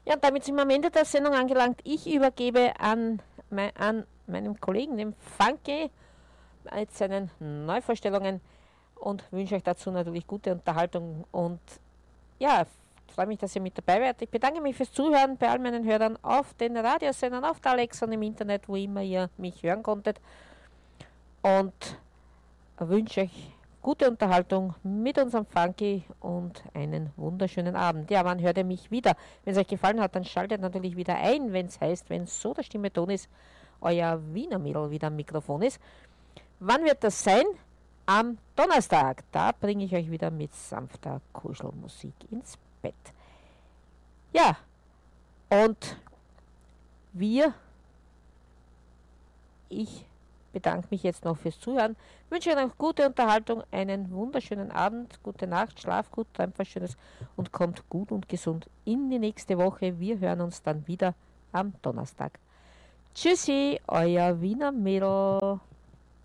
Ja, und damit sind wir am Ende der Sendung angelangt. Ich übergebe an meinem Kollegen, dem Funky, mit seinen Neuvorstellungen und wünsche euch dazu natürlich gute Unterhaltung und ja, freue mich, dass ihr mit dabei seid. Ich bedanke mich fürs Zuhören bei all meinen Hörern auf den Radiosendern, auf der Alexa und im Internet, wo immer ihr mich hören konntet und wünsche euch gute Unterhaltung mit unserem Funky und einen wunderschönen Abend. Ja, wann hört ihr mich wieder? Wenn es euch gefallen hat, dann schaltet natürlich wieder ein, wenn es heißt, wenn so der Stimme Ton ist, euer Wiener Mädel wieder am Mikrofon ist. Wann wird das sein? Am Donnerstag. Da bringe ich euch wieder mit sanfter Kuschelmusik ins Bett. Ja, und ich bedanke mich jetzt noch fürs Zuhören, wünsche euch noch gute Unterhaltung, einen wunderschönen Abend, gute Nacht, schlaf gut, träumt was Schönes und kommt gut und gesund in die nächste Woche. Wir hören uns dann wieder am Donnerstag. Tschüssi, euer Wiener Mädel.